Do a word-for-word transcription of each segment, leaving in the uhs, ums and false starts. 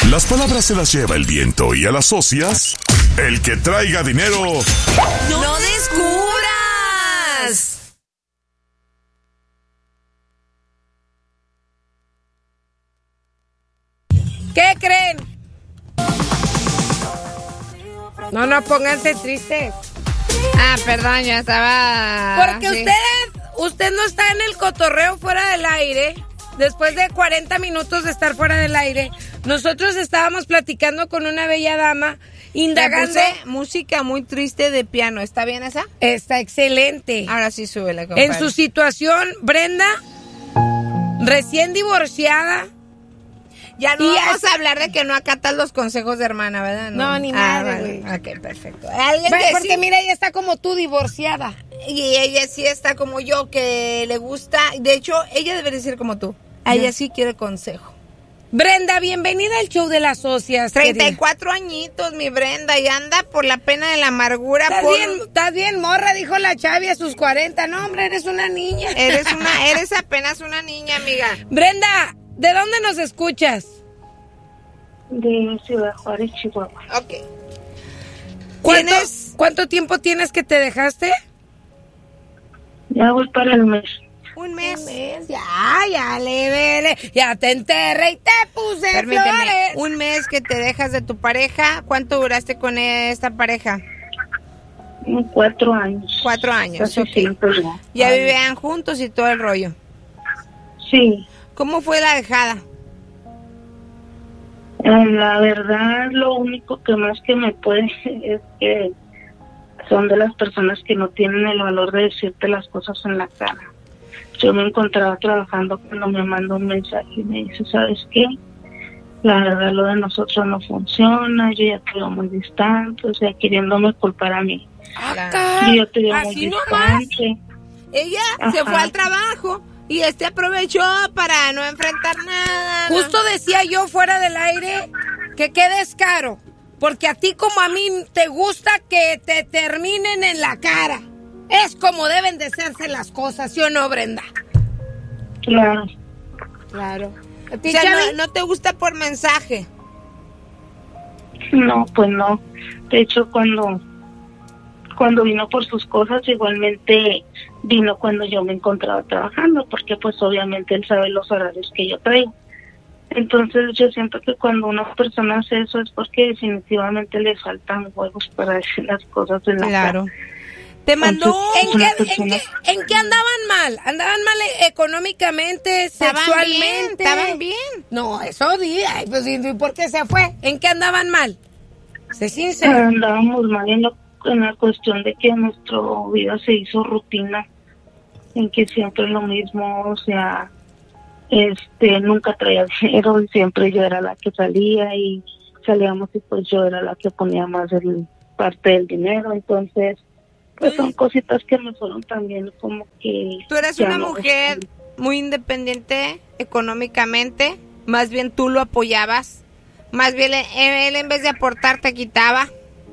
Las palabras se las lleva el viento y a las socias, el que traiga dinero. ¡No, no descubras! ¿Qué creen? No, no, pónganse tristes. Ah, perdón, ya estaba... Porque sí. usted, usted no está en el cotorreo fuera del aire. Después de cuarenta minutos de estar fuera del aire, nosotros estábamos platicando con una bella dama, indagando... Le puse música muy triste de piano. ¿Está bien esa? Está excelente. Ahora sí súbele, compadre. En su situación, Brenda, recién divorciada... Ya no y vamos as... a hablar de que no acatas los consejos de hermana, ¿verdad? No, no ni ah, nada. Vale. Ok, perfecto. ¿Alguien bueno, que porque sí? mira, ella está como tú, divorciada. Y ella sí está como yo, que le gusta. De hecho, ella debería ser como tú. A ella sí quiere consejo. Brenda, bienvenida al show de las socias. treinta y cuatro querida. Añitos, mi Brenda, y anda por la pena de la amargura. ¿Estás por... bien, estás bien, morra? Dijo la Chavi a sus cuarenta. No, hombre, eres una niña. Eres una, eres apenas una niña, amiga. Brenda, ¿de dónde nos escuchas? De Ciudad Juárez, Chihuahua. Ok. ¿Cuánto, ¿Tienes? ¿Cuánto tiempo tienes que te dejaste? Ya voy para el mes. Un mes. Un mes, ya, ya le veré. Ya te enterré y te puse Permíteme, flores. un mes que te dejas de tu pareja. ¿Cuánto duraste con esta pareja? Cuatro años. Cuatro años. Casi Okay. cinco ya. Ya Ay. vivían juntos y todo el rollo. Sí. ¿Cómo fue la dejada? Eh, la verdad, lo único que más que me puede es que son de las personas que no tienen el valor de decirte las cosas en la cara. Yo me encontraba trabajando cuando me mandó un mensaje y me dice, ¿sabes qué? La verdad, lo de nosotros no funciona, yo ya te veo muy distante, o sea, queriéndome culpar a mí. Acá, Y yo te veo muy así nomás. distante. Ella Ajá. se fue al trabajo y este aprovechó para no enfrentar nada. ¿no? Justo decía yo fuera del aire que qué descaro. Porque a ti como a mí te gusta que te terminen en la cara. Es como deben de serse las cosas, ¿sí o no, Brenda? Claro. Claro. ¿A O ti, sea, Chavi? no, no te gusta por mensaje. No, pues no. De hecho, cuando cuando vino por sus cosas, igualmente vino cuando yo me encontraba trabajando, porque pues obviamente él sabe los horarios que yo traigo. Entonces yo siento que cuando una persona hace eso es porque definitivamente le faltan huevos para decir las cosas en la Claro. cara. Te mandó... ¿En qué, en, qué, ¿En qué andaban mal? ¿Andaban mal económicamente, Estaban sexualmente? bien, estaban bien. No, eso di, ay, pues, ¿y por qué se fue? ¿En qué andaban mal? Sé sincero. Andábamos mal en, lo, en la cuestión de que nuestra vida se hizo rutina, en que siempre lo mismo, o sea, este, nunca traía dinero y siempre yo era la que salía y salíamos y pues yo era la que ponía más el, parte del dinero, entonces pues son cositas que me fueron también como que... Tú eres ya una no mujer responden. muy independiente económicamente, más bien tú lo apoyabas, más bien él en vez de aportar te quitaba.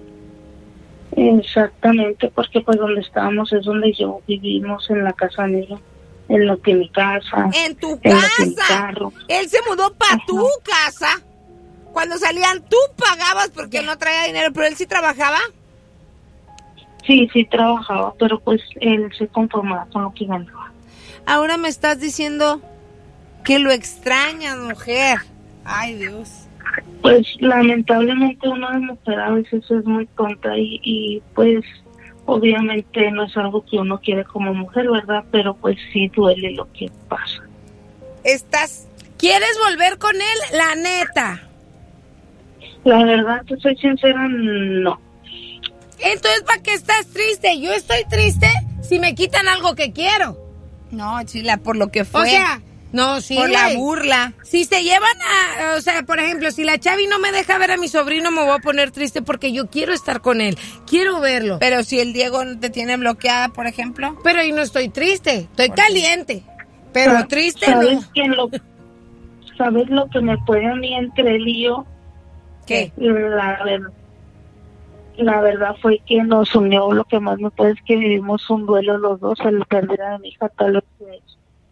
Exactamente, porque pues donde estábamos es donde yo vivimos, en la casa de ella, en lo que mi casa, En tu en lo que mi casa. carro. Él se mudó para Ajá. tu casa. Cuando salían tú pagabas porque no traía dinero, pero él sí trabajaba. Sí, sí trabajaba, pero pues él se conformaba con lo que ganaba. Ahora me estás diciendo que lo extrañas, mujer. Ay, Dios. Pues lamentablemente una de mujer a veces es muy tonta y, y pues obviamente no es algo que uno quiere como mujer, ¿verdad? Pero pues sí duele lo que pasa. Estás... ¿Quieres volver con él? La neta. La verdad, te soy sincera, no. Entonces, ¿para qué estás triste? Yo estoy triste si me quitan algo que quiero. No, Chila, por lo que fue. O sea, no, sí, por la güey. burla. Si se llevan a, o sea, por ejemplo, si la Chavi no me deja ver a mi sobrino, me voy a poner triste porque yo quiero estar con él, quiero verlo. Pero si el Diego te tiene bloqueada, por ejemplo. Pero ahí no estoy triste, estoy ¿Por qué? caliente. Pero Sa- triste ¿Sabes no. quién lo, ¿Sabes lo que me puede a mí entre él y yo? ¿Qué? La, ver- la verdad fue que nos unió, lo que más me puede es que vivimos un duelo los dos, el pérdida de mi hija tal vez.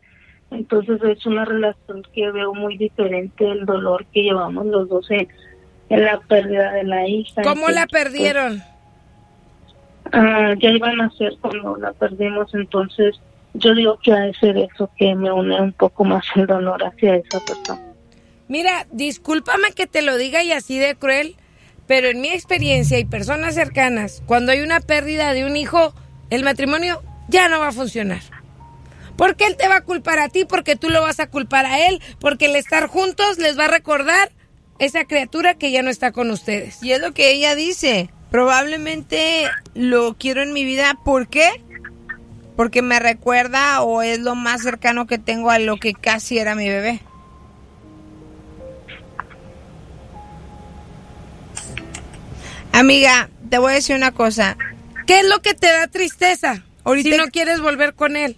Entonces es una relación que veo muy diferente, el dolor que llevamos los dos en, en la pérdida de la hija. ¿Cómo la Entonces, perdieron? Ah, ya iban a ser cuando la perdimos, entonces yo digo que ha de ser eso que me une un poco más el dolor hacia esa persona. Mira, discúlpame que te lo diga y así de cruel, pero en mi experiencia y personas cercanas, cuando hay una pérdida de un hijo, el matrimonio ya no va a funcionar. Porque él te va a culpar a ti, porque tú lo vas a culpar a él, porque el estar juntos les va a recordar esa criatura que ya no está con ustedes. Y es lo que ella dice. Probablemente lo quiero en mi vida. ¿Por qué? Porque me recuerda o es lo más cercano que tengo a lo que casi era mi bebé. Amiga, te voy a decir una cosa. ¿Qué es lo que te da tristeza Ahorita si no quieres volver con él?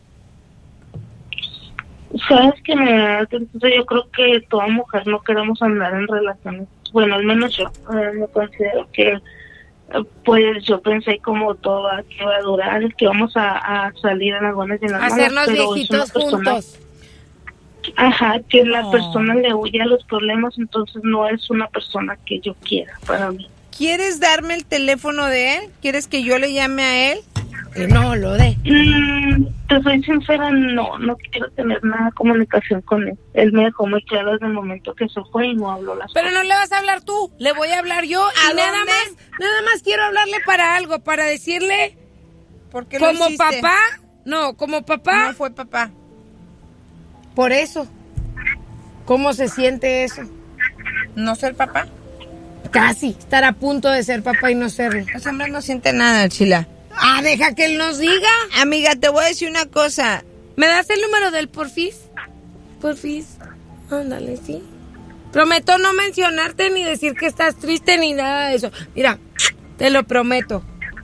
Sabes que me da tristeza, yo creo que toda mujer no queremos andar en relaciones, bueno, al menos yo eh, me considero que eh, pues yo pensé como todo va, que va a durar, que vamos a, a salir en las buenas y en las malas, Hacernos pero es una viejitos persona- juntos. Ajá, que la No. persona le huye a los problemas, entonces no es una persona que yo quiera para mí. ¿Quieres darme el teléfono de él? ¿Quieres que yo le llame a él? Que no lo dé. Mm, te soy sincera, no, no quiero tener nada de comunicación con él. Él me dejó muy claro desde el momento que se fue y no habló las Pero cosas. no le vas a hablar tú, le voy a hablar yo ¿A y nada dónde? más, nada más quiero hablarle para algo, para decirle ¿Por qué lo como hiciste? papá, no, como papá, No fue papá. por eso. ¿Cómo se siente eso? ¿No ser papá? Casi, estar a punto de ser papá y no serlo. Los hombres no sienten nada, Chila. Ah, deja que él nos diga. Amiga, te voy a decir una cosa. ¿Me das el número del porfis? Porfis, ándale, sí. Prometo no mencionarte ni decir que estás triste ni nada de eso. Mira, te lo prometo.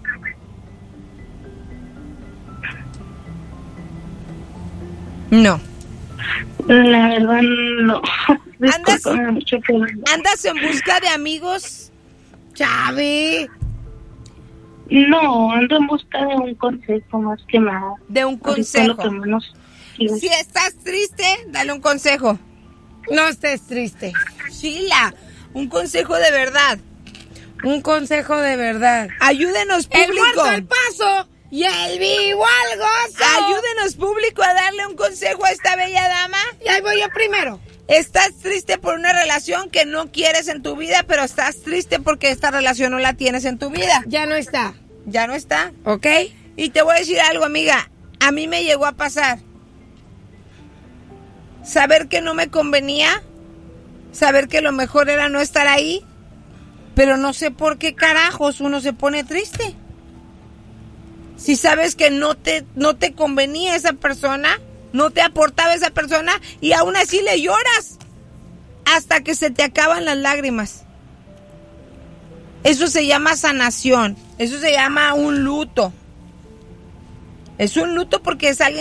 No. La verdad, no. ¿Andas- Discúlpame mucho, pero no. ¿Andas en busca de amigos? Chave. No, ando en busca de un consejo más que nada. De un Ahorita lo consejo. que menos quiero. Si estás triste, dale un consejo. No estés triste. Chila, un consejo de verdad. Un consejo de verdad. Ayúdenos, El público. muerto al paso y el vivo al gozo. Ayúdenos, público, a darle un consejo a esta bella dama. Y ahí voy yo primero. Estás triste por una relación que no quieres en tu vida, pero estás triste porque esta relación no la tienes en tu vida. Ya no está, Ya no está. ¿ok? Y te voy a decir algo, amiga. A mí me llegó a pasar. Saber que no me convenía. Saber que lo mejor era no estar ahí. Pero no sé por qué carajos uno se pone triste. Si sabes que no te, no te convenía esa persona, no te aportaba esa persona y aún así le lloras hasta que se te acaban las lágrimas. Eso se llama sanación. Eso se llama un luto. Es un luto porque es alguien